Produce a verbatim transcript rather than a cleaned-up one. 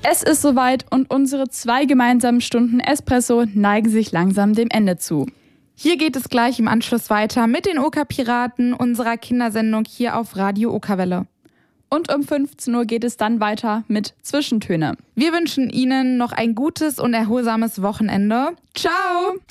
Es ist soweit und unsere zwei gemeinsamen Stunden Espresso neigen sich langsam dem Ende zu. Hier geht es gleich im Anschluss weiter mit den Oka-Piraten, unserer Kindersendung hier auf Radio Okawelle. Und um fünfzehn Uhr geht es dann weiter mit Zwischentöne. Wir wünschen Ihnen noch ein gutes und erholsames Wochenende. Ciao!